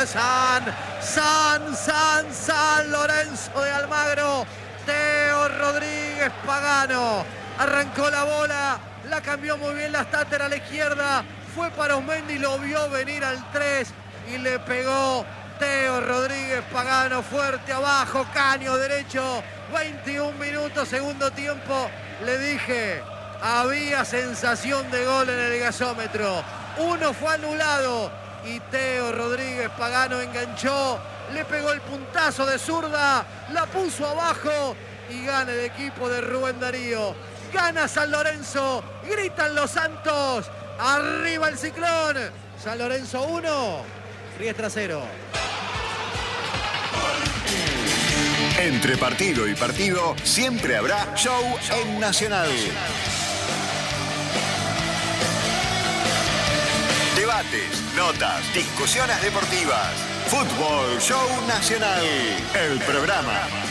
San Lorenzo de Almagro. Teo Rodríguez Pagano arrancó la bola, la cambió muy bien Lastáter a la izquierda, fue para Osmendi, lo vio venir al 3 y le pegó Teo Rodríguez Pagano fuerte abajo, caño derecho, 21 minutos, segundo tiempo. Le dije, había sensación de gol en el gasómetro. Uno fue anulado y Teo Rodríguez Pagano enganchó, le pegó el puntazo de zurda, la puso abajo y gana el equipo de Rubén Darío. Gana San Lorenzo, gritan los Santos, arriba el Ciclón. San Lorenzo 1, Riestra 0. Entre partido y partido siempre habrá show en Nacional. Debates, notas, discusiones deportivas. Fútbol Show Nacional. El programa